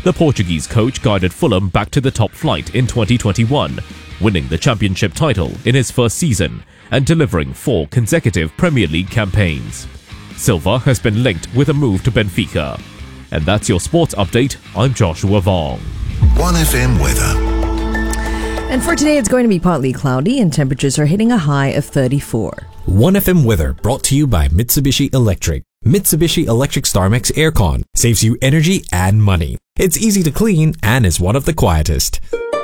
The Portuguese coach guided Fulham back to the top flight in 2021, winning the championship title in his first season and delivering 4 consecutive Premier League campaigns. Silva has been linked with a move to Benfica. And that's your sports update. I'm Joshua Vong. 1FM weather. And for today, it's going to be partly cloudy and temperatures are hitting a high of 34. 1FM weather brought to you by Mitsubishi Electric. Mitsubishi Electric StarMax Aircon saves you energy and money. It's easy to clean and is one of the quietest.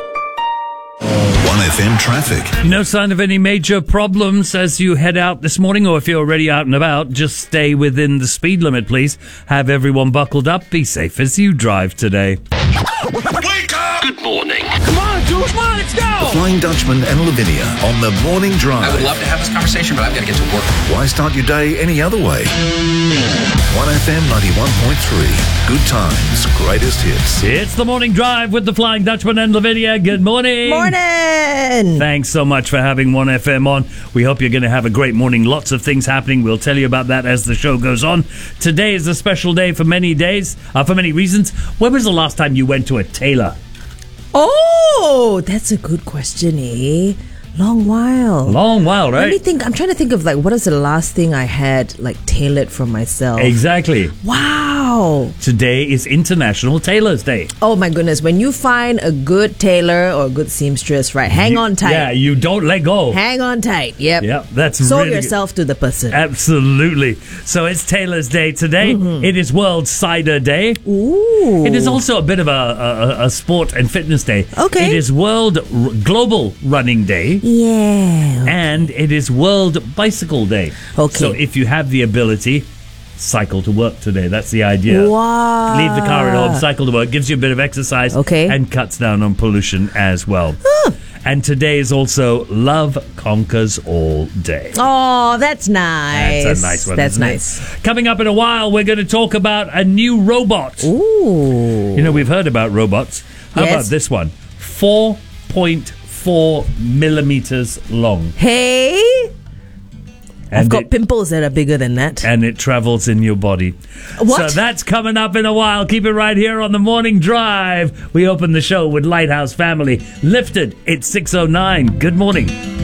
1FM traffic. No sign of any major problems as you head out this morning, or if you're already out and about, just stay within the speed limit, please. Have everyone buckled up. Be safe as you drive today. Wake up! Good morning. Come on, Jules, come on, let's go! The Flying Dutchman and Lavinia on the morning drive. I would love to have this conversation, but I've got to get to work. Why start your day any other way? 1FM 91.3. Good times, greatest hits. It's the morning drive with the Flying Dutchman and Lavinia. Good morning. Morning! Thanks so much for having 1FM on. We hope you're going to have a great morning. Lots of things happening. We'll tell you about that as the show goes on. Today is a special day for many reasons. When was the last time you went to a tailor? Oh, that's a good question, eh? Long while. Long while, right? Let me think. I'm trying to think of what is the last thing I had tailored for myself. Exactly. Wow. Today is International Tailors Day. Oh my goodness. When you find a good tailor or a good seamstress, right, hang on tight. Yeah, you don't let go. Hang on tight. Yep. Yep, that's Sold really yourself to the person. Absolutely. So it's Tailor's Day today. Mm-hmm. It is World Cider Day. Ooh. It is also a bit of a sport and fitness day. Okay. It is Global Running Day. Yeah. And it is World Bicycle Day. Okay. So if you have the ability, cycle to work today. That's the idea. Wow. Leave the car at home, cycle to work. Gives you a bit of exercise. Okay. And cuts down on pollution as well. Huh. And today is also Love Conquers All Day. Oh, that's nice. That's a nice one. That's isn't nice. It? Coming up in a while, we're going to talk about a new robot. Ooh. You know, we've heard about robots. How Yes. about this one? 4.4 millimeters long. Hey. And I've got pimples that are bigger than that. And it travels in your body. What? So that's coming up in a while. Keep it right here on the Morning Drive. We open the show with Lighthouse Family. Lifted, it's 6:09. Good morning.